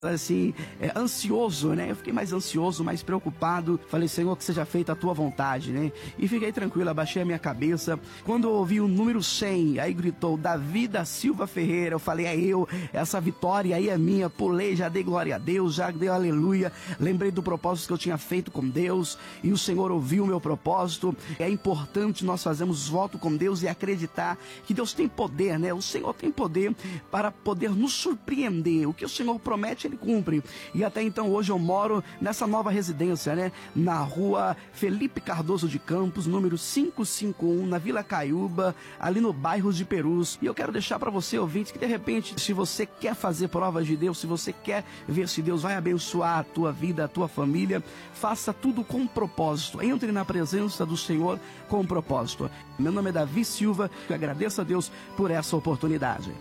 assim, ansioso, né? Eu fiquei mais ansioso, mais preocupado. Falei, Senhor, que seja feita a tua vontade, né? E fiquei tranquilo, abaixei a minha cabeça. Quando eu ouvi o número 100, aí gritou Davi da Silva Ferreira. Eu falei, é eu, essa vitória aí é minha. Pulei, já dei glória a Deus, já dei aleluia. Lembrei do propósito que eu tinha feito com Deus e o Senhor ouviu o meu propósito. É importante nós fazermos voto com Deus e acreditar que Deus tem poder, né? O Senhor tem poder para poder nos surpreender. O que o Senhor promete, Ele cumpre. E até então hoje eu moro nessa nova residência, né? Na rua Felipe Cardoso de Campos, número 551, na Vila Caiúba, ali no bairro de Perus. E eu quero deixar para você, ouvinte, que de repente, se você quer fazer provas de Deus, se você quer ver se Deus vai abençoar a tua vida, a tua família, faça tudo com propósito. Entre na presença do Senhor com propósito. Meu nome é Davi Silva, eu agradeço a Deus por essa oportunidade.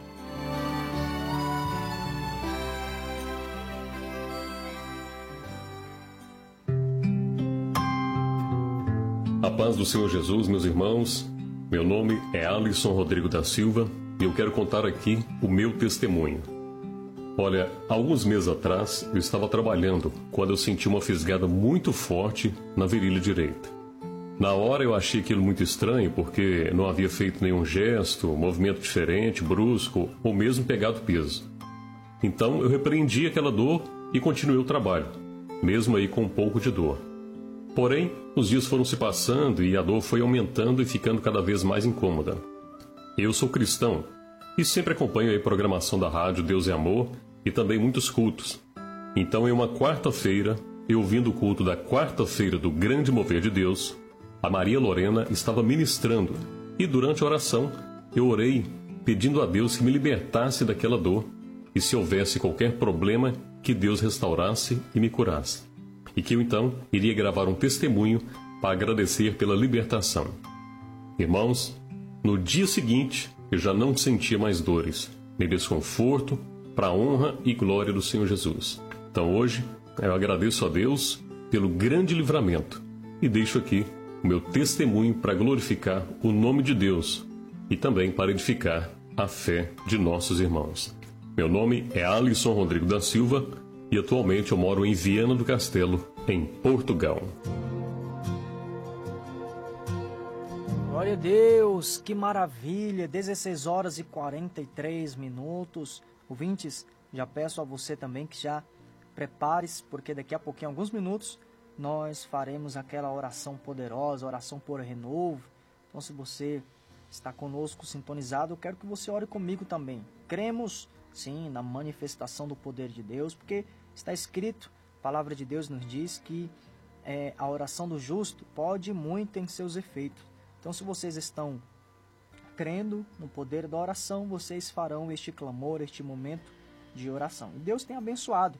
A paz do Senhor Jesus, meus irmãos. Meu nome é Alisson Rodrigo da Silva e eu quero contar aqui o meu testemunho. Olha, alguns meses atrás eu estava trabalhando quando eu senti uma fisgada muito forte na virilha direita. Na hora eu achei aquilo muito estranho porque não havia feito nenhum gesto, movimento diferente, brusco ou mesmo pegado peso. Então eu repreendi aquela dor e continuei o trabalho, mesmo aí com um pouco de dor. Porém, os dias foram se passando e a dor foi aumentando e ficando cada vez mais incômoda. Eu sou cristão e sempre acompanho a programação da rádio Deus é Amor e também muitos cultos. Então, em uma quarta-feira, eu ouvindo o culto da quarta-feira do Grande Mover de Deus, a Maria Lorena estava ministrando e durante a oração eu orei pedindo a Deus que me libertasse daquela dor e se houvesse qualquer problema que Deus restaurasse e me curasse. E que eu então iria gravar um testemunho para agradecer pela libertação. Irmãos, no dia seguinte eu já não sentia mais dores, nem desconforto, para a honra e glória do Senhor Jesus. Então hoje eu agradeço a Deus pelo grande livramento e deixo aqui o meu testemunho para glorificar o nome de Deus e também para edificar a fé de nossos irmãos. Meu nome é Alisson Rodrigo da Silva e atualmente eu moro em Viana do Castelo, em Portugal. Glória a Deus, que maravilha, 16 horas e 43 minutos. Ouvintes, já peço a você também que já prepare-se, porque daqui a pouquinho, alguns minutos, nós faremos aquela oração poderosa, oração por renovo. Então, se você está conosco sintonizado, eu quero que você ore comigo também. Cremos, sim, na manifestação do poder de Deus, porque está escrito, a palavra de Deus nos diz que a oração do justo pode muito em seus efeitos. Então, se vocês estão crendo no poder da oração, vocês farão este clamor, este momento de oração. E Deus tem abençoado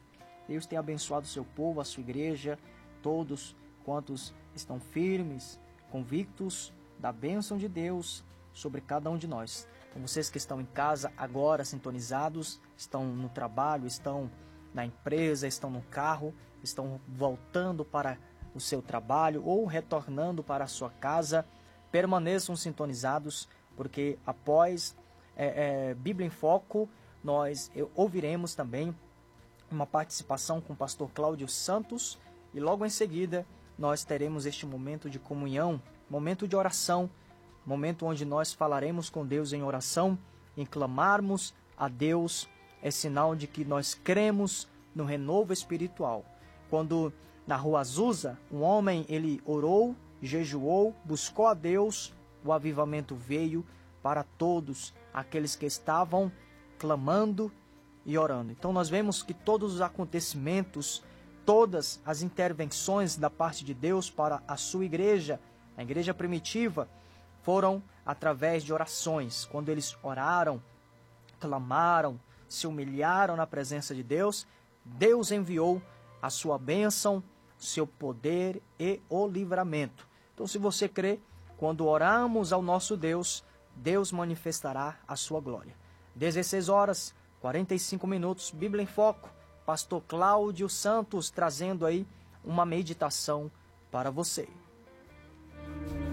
o seu povo, a sua igreja, todos quantos estão firmes, convictos da bênção de Deus sobre cada um de nós. Então, vocês que estão em casa agora sintonizados, estão no trabalho, estão na empresa, estão no carro, estão voltando para o seu trabalho ou retornando para a sua casa, permaneçam sintonizados, porque após Bíblia em Foco, nós ouviremos também uma participação com o pastor Cláudio Santos e logo em seguida nós teremos este momento de comunhão, momento de oração, momento onde nós falaremos com Deus em oração, em clamarmos a Deus. É sinal de que nós cremos no renovo espiritual. Quando na rua Azusa, um homem ele orou, jejuou, buscou a Deus, o avivamento veio para todos aqueles que estavam clamando e orando. Então nós vemos que todos os acontecimentos, todas as intervenções da parte de Deus para a sua igreja, a igreja primitiva, foram através de orações. Quando eles oraram, clamaram, se humilharam na presença de Deus, Deus enviou a sua bênção, seu poder e o livramento. Então, se você crê, quando oramos ao nosso Deus, Deus manifestará a sua glória. 16 horas, 45 minutos, Bíblia em Foco, pastor Cláudio Santos trazendo aí uma meditação para você.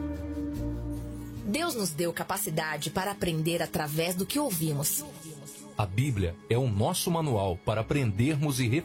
Deus nos deu capacidade para aprender através do que ouvimos. A Bíblia é o nosso manual para aprendermos e